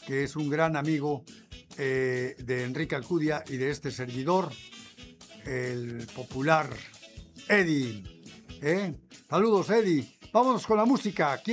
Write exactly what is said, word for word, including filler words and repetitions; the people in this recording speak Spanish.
que es un gran amigo eh, de Enrique Alcudia y de este servidor, el popular Eddie. ¿eh? Saludos, Eddie. Vámonos con la música.